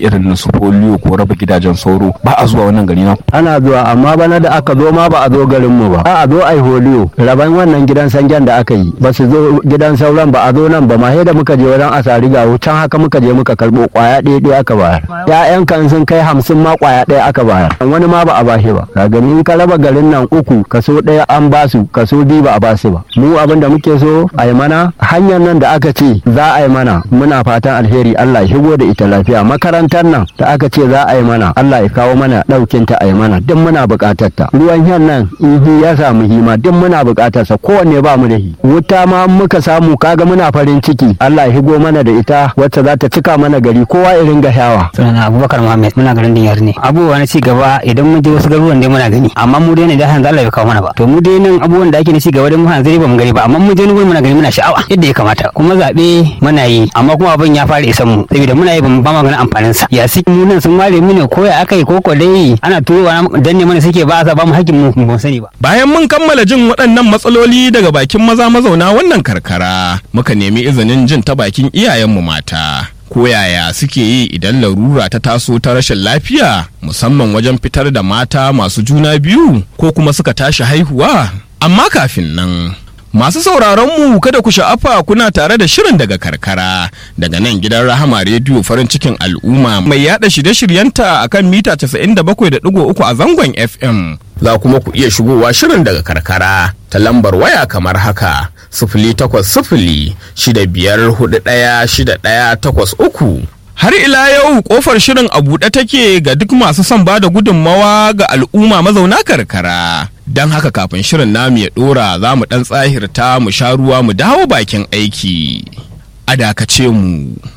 irin na su polio ko raba gidajen sauro ba a zuwa wannan gari na? Ana zuwa, amma bana da aka zo ma ba a zo garin mu ba. A zo ai holiyo raban wannan gidan sanjan da aka yi, ba su zo gidan sauran ba a zo nan ba ma, sai da muka je wajen asari ga wutan haka muka je muka karbo kwaya ɗaya aka bayar. Ya'yan kan sun kai 50 ma kwaya ɗaya aka bayar, wani ma ba a bashi ba. Ka gani in ka raba garin nan uku, kaso ɗaya an basu, kaso 2 ba a basu ba. Mu abin da muke so a yi mana hanyar nan da aka ce za a yi mana, muna fatan alheri Allah ya shigo da ita lafiya. Makarantar nan da aka ce za a yi mana, Allah ya kawo mana ɗaukin ta a yi mana, duk muna buƙatar ta. Ruwan yan nan in ya samu hima duk muna buƙatar sa, kowanne ba mu da shi. Wuta ma muka samu kaga muna farin ciki, Allah ya shigo mana da ita wacce za ta cika mana gari, kowa irin ga shawa. Sunana Abubakar Muhammad, muna garin Dinyar ne. Abubuwa na ci gaba idan mun je wasu garuruwan dai muna gani, amma mu dai ne da hanzu Allah ya kawo mana ba. To mu dai nan abubuwan da ake na ci gaba dai mu hanzu ba mu gani ba, amma mu je muna gani muna sha'awa yadda ya kamata. Kuma zabe muna yi, amma kuma abin ya fara isan mu saboda muna yi ba mu ba maganin amfanin sa. Ya su mu nan sun ware mu ne ko ya akai ko dai ana turowa danne mana suke ba sa ba mu hakkin mu ba sani ba. Bayan mun kammala jin waɗannan matsaloli daga bakin maza mazauna wannan karkara, muka nemi izinin jin ta bakin iyayenmu mata. Ko yaya suke yi idan larura ta taso ta rashin lafiya, musamman wajen fitar da mata masu juna biyu ko kuma suka tashi haihuwa. Amma kafin nan, masu sauraron mu kada ku sha'afa, kuna tare da shirin daga karkara daga nan gidan Rahama rediyo farin cikin al'umma mai yada shirye-shiryenta akan mita 97.3 a zangon FM. Za kuma ku iya shigowa shirin daga karkara ta lambar waya kamar haka: 08065416183. Har ila yau kofar shirin a buɗe take ga duk masu son ba da gudunmawa ga al'umma mazauna karkara. Don haka kafin shirin namu ya ɗora, za mu ɗan tsahirta mu sha ruwa mu dawo bakin aiki. A dakace mu.